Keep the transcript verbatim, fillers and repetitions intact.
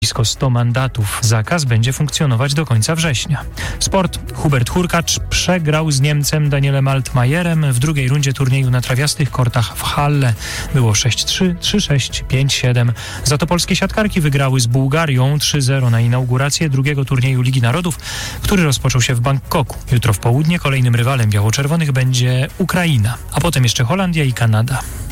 blisko sto mandatów. Zakaz będzie funkcjonować do końca września. Sport. Hubert Hurkacz przegrał z Niemcem Danielem Altmajerem w drugiej rundzie turnieju na trawiastych kortach w Halle. Było sześć trzy, trzy sześć, pięć siedem. Za to polskie siatkarki wygrały z Bułgarią trzy zero na inaugurację drugiego turnieju Ligi Narodów, który rozpoczął się w Bangkoku. Jutro w południe kolejnym rywalem biało-czerwonych będzie Ukraina, a potem jeszcze Holandia i Kanada.